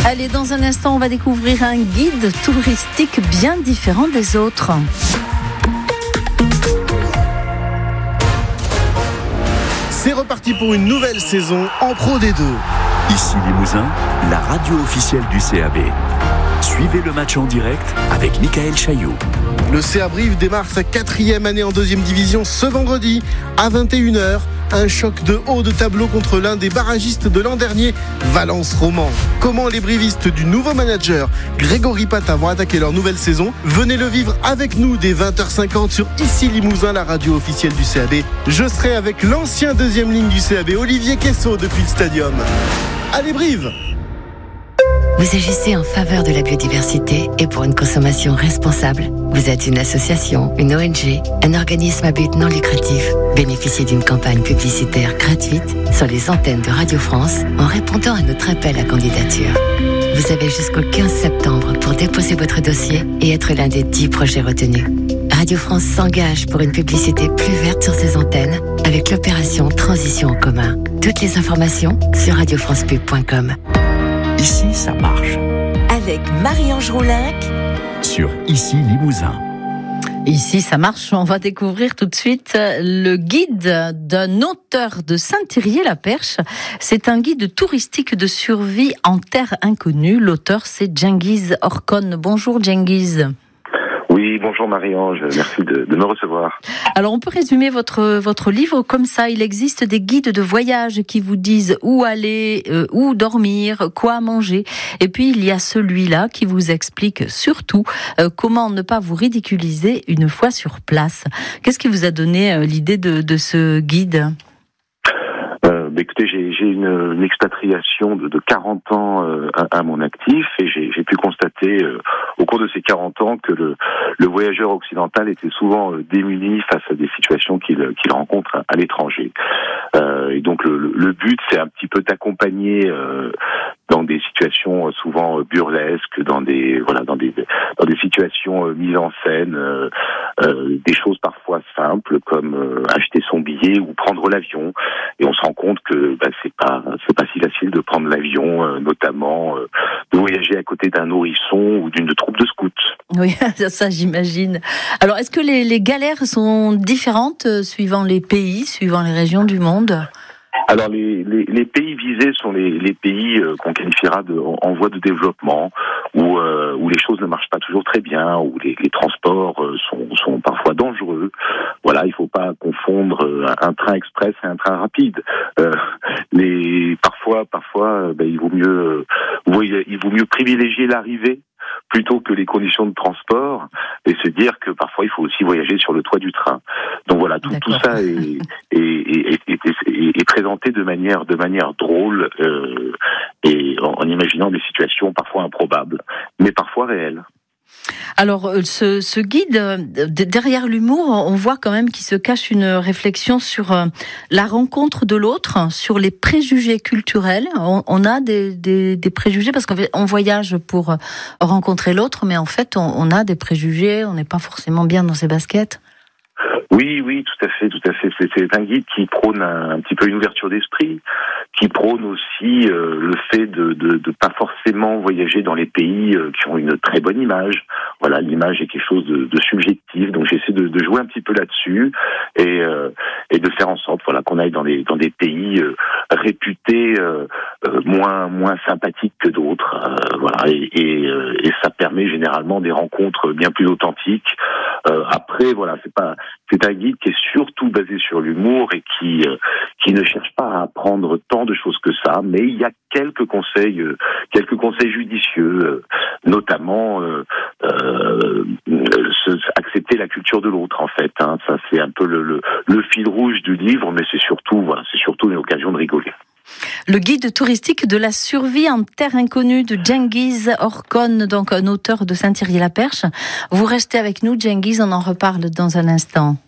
Allez, dans un instant, on va découvrir un guide touristique bien différent des autres. C'est reparti pour une nouvelle saison en Pro D2. Ici Limousin, la radio officielle du CAB. Suivez le match en direct avec Michael Chailloux. Le CA Brive démarre sa 4e année en 2e division ce vendredi à 21h. Un choc de haut de tableau contre l'un des barragistes de l'an dernier, Valence Roman. Comment les brivistes du nouveau manager Grégory Patin vont attaquer leur nouvelle saison? Venez le vivre avec nous dès 20h50 sur Ici Limousin, la radio officielle du CAB. Je serai avec l'ancien 2e ligne du CAB, Olivier Quessot, depuis le stadium. Allez Brive! Vous agissez en faveur de la biodiversité et pour une consommation responsable. Vous êtes une association, une ONG, un organisme à but non lucratif. Bénéficiez d'une campagne publicitaire gratuite sur les antennes de Radio France en répondant à notre appel à candidature. Vous avez jusqu'au 15 septembre pour déposer votre dossier et être l'un des 10 projets retenus. Radio France s'engage pour une publicité plus verte sur ses antennes avec l'opération Transition en commun. Toutes les informations sur radiofrancepub.com. Ici, ça marche. Avec Marie-Ange Roulinck Sur Ici Limousin. Ici, ça marche. On va découvrir tout de suite le guide d'un auteur de Saint-Thirier-la-Perche. C'est un guide touristique de survie en terre inconnue. L'auteur, c'est Cengiz Orkon. Bonjour Cengiz. Oui, bonjour Marie-Ange, merci de me recevoir. Alors on peut résumer votre livre comme ça. Il existe des guides de voyage qui vous disent où aller, où dormir, quoi manger. Et puis il y a celui-là qui vous explique surtout comment ne pas vous ridiculiser une fois sur place. Qu'est-ce qui vous a donné l'idée de ce guide ? Écoutez, j'ai une expatriation de 40 ans à mon actif et j'ai pu constater au cours de ces 40 ans que le voyageur occidental était souvent démuni face à des situations qu'il rencontre à l'étranger. Et donc le but, c'est un petit peu d'accompagner dans des situations souvent burlesques, dans des situations mises en scène, des choses parfois simples comme acheter son billet ou prendre l'avion. Et on se rend compte que c'est pas si facile de prendre l'avion, notamment de voyager à côté d'un nourrisson ou d'une troupe de scouts. Oui, ça j'imagine. Alors est-ce que les galères sont différentes suivant les pays, suivant les régions du monde ? Alors les pays visés sont les pays qu'on qualifiera en voie de développement, où les choses ne marchent pas toujours très bien, où les transports sont parfois dangereux. Voilà, il faut pas confondre un train express et un train rapide. Parfois, il vaut mieux privilégier l'arrivée plutôt que les conditions de transport, et se dire que parfois il faut aussi voyager sur le toit du train. Donc voilà, tout ça est présenté de manière drôle et en imaginant des situations parfois improbables, mais parfois réelles. Alors, ce guide, derrière l'humour, on voit quand même qu'il se cache une réflexion sur la rencontre de l'autre, sur les préjugés culturels. On a des préjugés parce qu'on voyage pour rencontrer l'autre, mais en fait, on a des préjugés, on n'est pas forcément bien dans ses baskets. Oui, tout à fait. C'est un guide qui prône un petit peu une ouverture d'esprit, qui prône aussi le fait de pas forcément voyager dans les pays qui ont une très bonne image. Voilà, l'image est quelque chose de subjectif, donc j'essaie de jouer un petit peu là-dessus et de faire en sorte qu'on aille dans des pays réputés moins sympathiques que d'autres. Et ça permet généralement des rencontres bien plus authentiques. Après, c'est un guide qui est surtout basé sur l'humour et qui ne cherche pas à apprendre tant de choses que ça, mais il y a quelques conseils judicieux, notamment accepter la culture de l'autre, en fait. Ça, c'est un peu le fil rouge du livre, mais c'est surtout une occasion de rigoler. Le guide touristique de la survie en terre inconnue de Cengiz Orkon, donc un auteur de Saint-Thirier-la-Perche. Vous restez avec nous, Cengiz, on en reparle dans un instant.